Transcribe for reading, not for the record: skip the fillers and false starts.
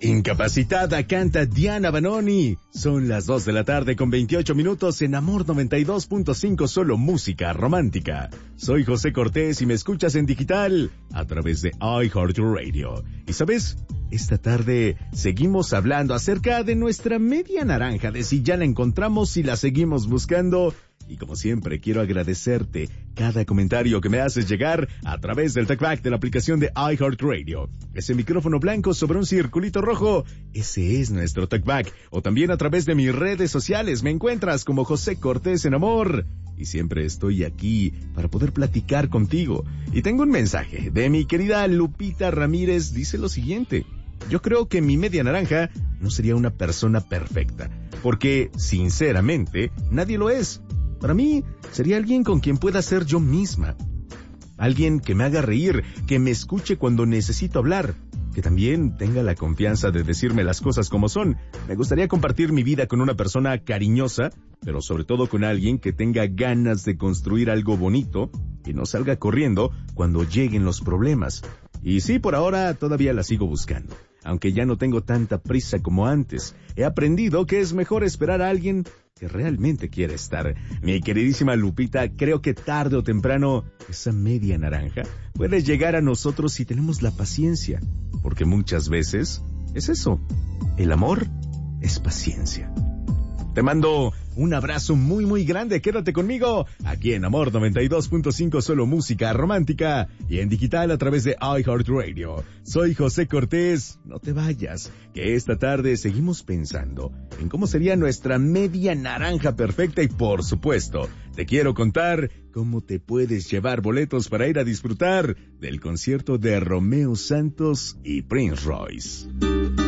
Incapacitada canta Diana Banoni. Son las 2 de la tarde con 28 minutos en Amor 92.5, solo música romántica. Soy José Cortés y me escuchas en digital a través de iHeartRadio. Y sabes, esta tarde seguimos hablando acerca de nuestra media naranja, de si ya la encontramos, si la seguimos buscando. Y como siempre, quiero agradecerte cada comentario que me haces llegar a través del TalkBack de la aplicación de iHeartRadio. Ese micrófono blanco sobre un circulito rojo, ese es nuestro TalkBack. O también a través de mis redes sociales, me encuentras como José Cortés en Amor. Y siempre estoy aquí para poder platicar contigo. Y tengo un mensaje de mi querida Lupita Ramírez, dice lo siguiente: yo creo que mi media naranja no sería una persona perfecta, porque, sinceramente, nadie lo es. Para mí, sería alguien con quien pueda ser yo misma. Alguien que me haga reír, que me escuche cuando necesito hablar, que también tenga la confianza de decirme las cosas como son. Me gustaría compartir mi vida con una persona cariñosa, pero sobre todo con alguien que tenga ganas de construir algo bonito, que no salga corriendo cuando lleguen los problemas. Y sí, por ahora todavía la sigo buscando, aunque ya no tengo tanta prisa como antes. He aprendido que es mejor esperar a alguien que realmente quiere estar. Mi queridísima Lupita, creo que tarde o temprano esa media naranja puede llegar a nosotros si tenemos la paciencia, porque muchas veces es eso, el amor es paciencia. Te mando un abrazo muy muy grande, quédate conmigo aquí en Amor 92.5, solo música romántica y en digital a través de iHeartRadio. Soy José Cortés, no te vayas, que esta tarde seguimos pensando en cómo sería nuestra media naranja perfecta y por supuesto, te quiero contar cómo te puedes llevar boletos para ir a disfrutar del concierto de Romeo Santos y Prince Royce.